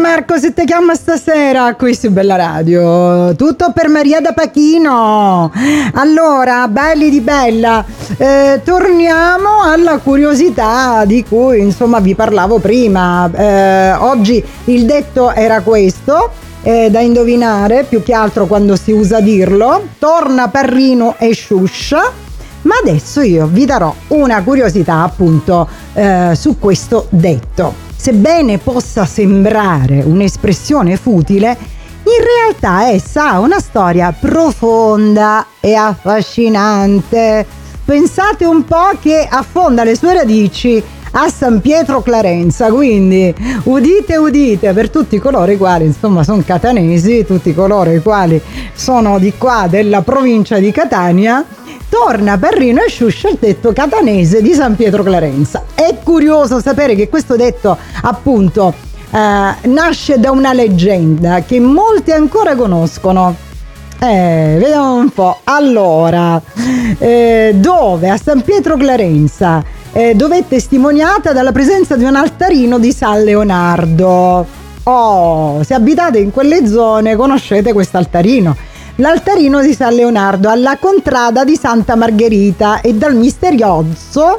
Marco, se ti chiama stasera qui su Bella Radio, tutto per Maria da Pachino. Allora, belli di Bella, torniamo alla curiosità di cui insomma vi parlavo prima. Oggi il detto era questo, da indovinare, più che altro quando si usa dirlo: torna Parrino e Sciuscia. Ma adesso io vi darò una curiosità appunto su questo detto. Sebbene possa sembrare un'espressione futile, in realtà essa ha una storia profonda e affascinante. Pensate un po' che affonda le sue radici a San Pietro Clarenza, quindi udite udite, per tutti coloro i quali insomma sono catanesi, tutti coloro i quali sono di qua della provincia di Catania. Torna Parrino e Sciuscia, il detto catanese di San Pietro Clarenza. È curioso sapere che questo detto appunto nasce da una leggenda che molti ancora conoscono. Vediamo un po'. Allora, dove a San Pietro Clarenza dove è testimoniata dalla presenza di un altarino di San Leonardo. Se abitate in quelle zone conoscete questo altarino. L'altarino di San Leonardo alla contrada di Santa Margherita e dal misterioso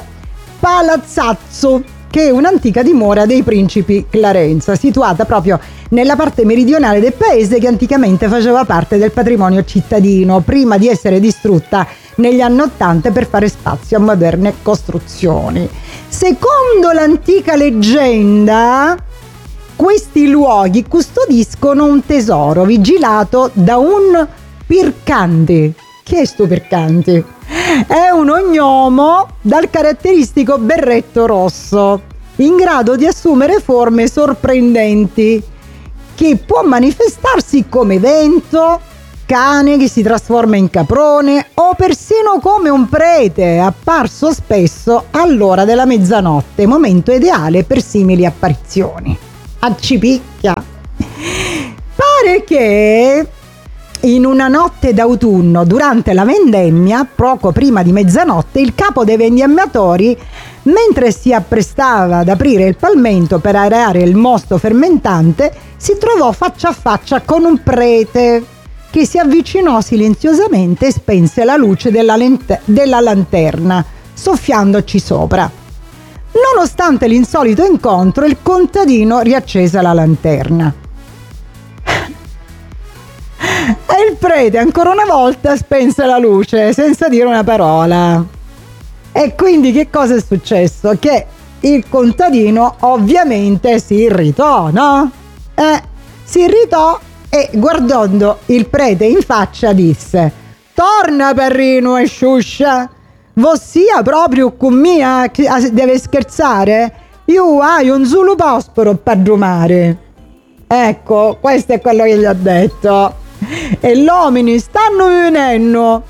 Palazzazzo, che è un'antica dimora dei principi Clarenza, situata proprio nella parte meridionale del paese, che anticamente faceva parte del patrimonio cittadino, prima di essere distrutta negli anni '80 per fare spazio a moderne costruzioni. Secondo l'antica leggenda, questi luoghi custodiscono un tesoro vigilato da un Pircandi. Chi è sto Pircandi? È un ognomo dal caratteristico berretto rosso, in grado di assumere forme sorprendenti, che può manifestarsi come vento, cane che si trasforma in caprone o persino come un prete, apparso spesso all'ora della mezzanotte, momento ideale per simili apparizioni. Accipicchia. Pare che in una notte d'autunno, durante la vendemmia, poco prima di mezzanotte, il capo dei vendemmiatori, mentre si apprestava ad aprire il palmento per areare il mosto fermentante, si trovò faccia a faccia con un prete che si avvicinò silenziosamente e spense la luce della lanterna, soffiandoci sopra. Nonostante l'insolito incontro, il contadino riaccese la lanterna. E il prete ancora una volta spense la luce senza dire una parola. E quindi che cosa è successo? Che il contadino ovviamente si irritò, no? Si irritò e, guardando il prete in faccia, disse: torna Parrino e Sciuscia, vossia proprio con me deve scherzare? Io hai un solo posporo per giumare. Ecco, questo è quello che gli ha detto. E gli uomini stanno venendo.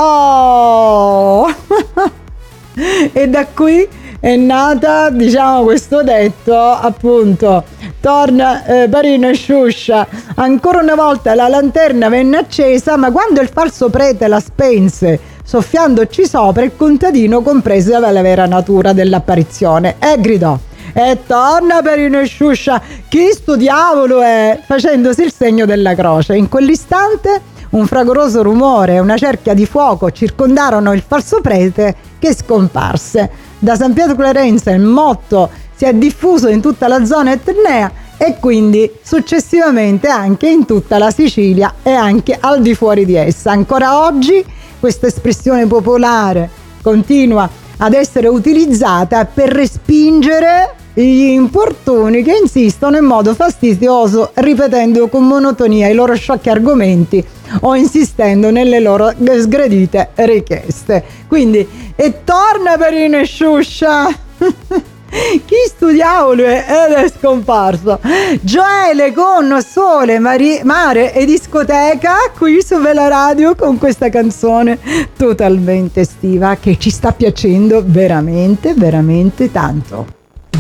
E da qui è nata, diciamo, questo detto, appunto: torna Parrino e Sciuscia. Ancora una volta la lanterna venne accesa, ma quando il falso prete la spense soffiandoci sopra, il contadino comprese la vera natura dell'apparizione e gridò: e torna Parrino e Sciuscia, chi sto diavolo è? Facendosi il segno della croce. In quell'istante un fragoroso rumore e una cerchia di fuoco circondarono il falso prete, che scomparse. Da San Pietro Clarenza il motto si è diffuso in tutta la zona etnea e quindi successivamente anche in tutta la Sicilia e anche al di fuori di essa. Ancora oggi questa espressione popolare continua ad essere utilizzata per respingere gli importuni che insistono in modo fastidioso, ripetendo con monotonia i loro sciocchi argomenti o insistendo nelle loro sgradite richieste. Quindi, e torna Parrino e Sciuscia. Chi studiavolo ed è scomparso. Gioele con sole, mare e discoteca qui su Bella Radio, con questa canzone totalmente estiva che ci sta piacendo veramente veramente tanto.